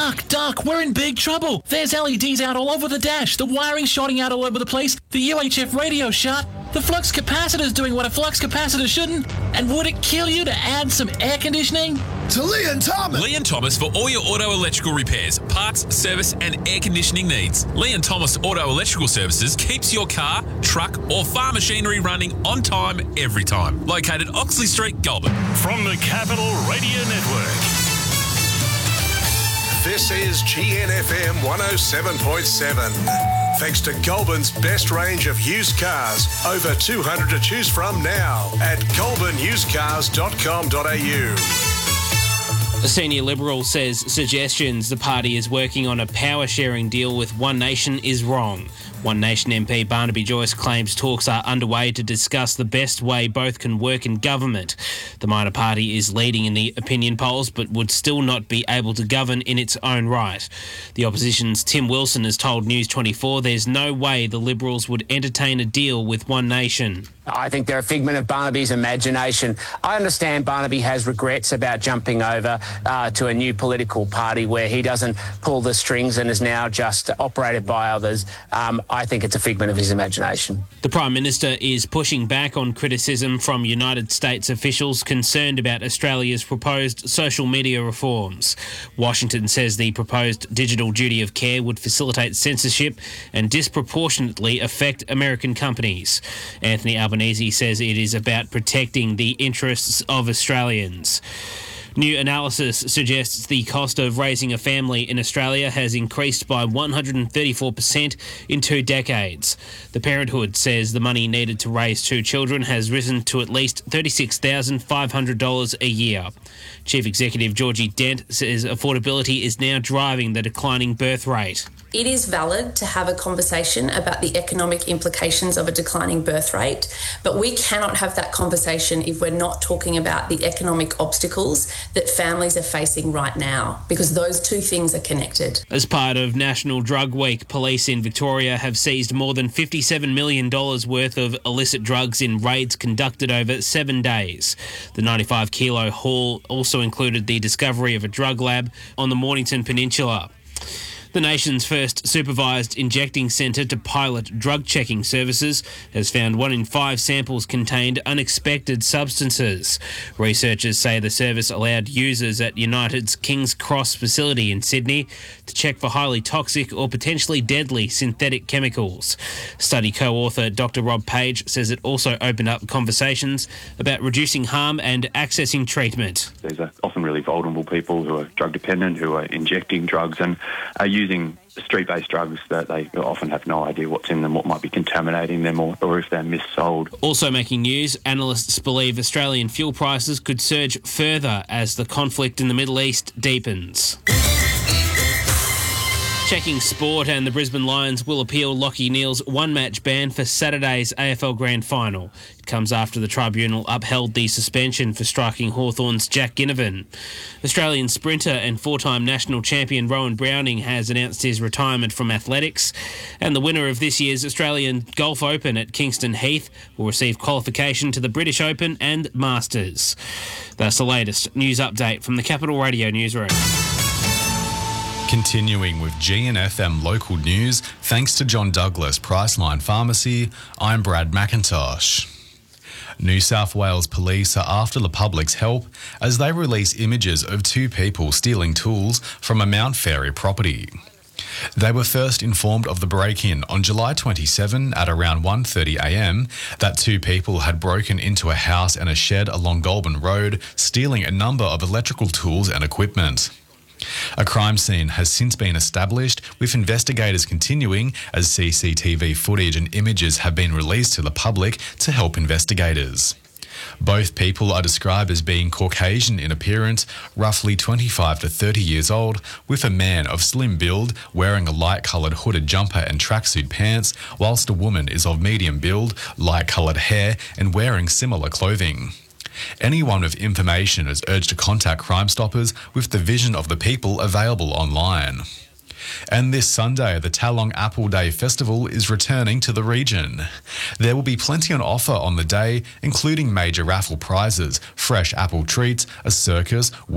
Duck, we're in big trouble. There's LEDs out all over the dash, the wiring's shorting out all over the place, the UHF radio's shut, the flux capacitor's doing what a flux capacitor shouldn't, and would it kill you to add some air conditioning? To Lee and Thomas. Lee and Thomas for all your auto electrical repairs, parts, service and air conditioning needs. Lee and Thomas Auto Electrical Services keeps your car, truck or farm machinery running on time every time. Located Oxley Street, Goulburn. From the Capital Radio Network. This is GNFM 107.7. Thanks to Goulburn's best range of used cars. Over 200 to choose from now at goulburnusedcars.com.au. A senior Liberal says suggestions the party is working on a power-sharing deal with One Nation is wrong. One Nation MP Barnaby Joyce claims talks are underway to discuss the best way both can work in government. The minor party is leading in the opinion polls but would still not be able to govern in its own right. The opposition's Tim Wilson has told News 24 there's no way the Liberals would entertain a deal with One Nation. I think they're a figment of Barnaby's imagination. I understand Barnaby has regrets about jumping over to a new political party where he doesn't pull the strings and is now just operated by others. I think it's a figment of his imagination. The Prime Minister is pushing back on criticism from United States officials concerned about Australia's proposed social media reforms. Washington says the proposed digital duty of care would facilitate censorship and disproportionately affect American companies. Anthony Albanese says it is about protecting the interests of Australians. New analysis suggests the cost of raising a family in Australia has increased by 134% in 2 decades. The Parenthood says the money needed to raise 2 children has risen to at least $36,500 a year. Chief Executive Georgie Dent says affordability is now driving the declining birth rate. It is valid to have a conversation about the economic implications of a declining birth rate, but we cannot have that conversation if we're not talking about the economic obstacles that families are facing right now, because those two things are connected. As part of National Drug Week, police in Victoria have seized more than $57 million worth of illicit drugs in raids conducted over 7 days. The 95-kilo haul also included the discovery of a drug lab on the Mornington Peninsula. The nation's first supervised injecting centre to pilot drug checking services has found 1 in 5 samples contained unexpected substances. Researchers say the service allowed users at United's King's Cross facility in Sydney to check for highly toxic or potentially deadly synthetic chemicals. Study co-author Dr. Rob Page says it also opened up conversations about reducing harm and accessing treatment. These are often really vulnerable people who are drug dependent, who are injecting drugs and are using street-based drugs that they often have no idea what's in them, what might be contaminating them, or if they're missold. Also making news, analysts believe Australian fuel prices could surge further as the conflict in the Middle East deepens. Checking sport, and the Brisbane Lions will appeal Lachie Neale's one-match ban for Saturday's AFL Grand Final. It comes after the tribunal upheld the suspension for striking Hawthorn's Jack Ginnivan. Australian sprinter and 4-time national champion Rowan Browning has announced his retirement from athletics, and the winner of this year's Australian Golf Open at Kingston Heath will receive qualification to the British Open and Masters. That's the latest news update from the Capital Radio Newsroom. Continuing with GNFM local news, thanks to John Douglas Priceline Pharmacy, I'm Brad McIntosh. New South Wales Police are after the public's help as they release images of 2 people stealing tools from a Mount Fairy property. They were first informed of the break-in on July 27 at around 1:30am that 2 people had broken into a house and a shed along Goulburn Road, stealing a number of electrical tools and equipment. A crime scene has since been established, with investigators continuing as CCTV footage and images have been released to the public to help investigators. Both people are described as being Caucasian in appearance, roughly 25 to 30 years old, with a man of slim build wearing a light-coloured hooded jumper and tracksuit pants, whilst a woman is of medium build, light-coloured hair and wearing similar clothing. Anyone with information is urged to contact Crime Stoppers with the vision of the people available online. And this Sunday, the Talong Apple Day Festival is returning to the region. There will be plenty on offer on the day, including major raffle prizes, fresh apple treats, a circus,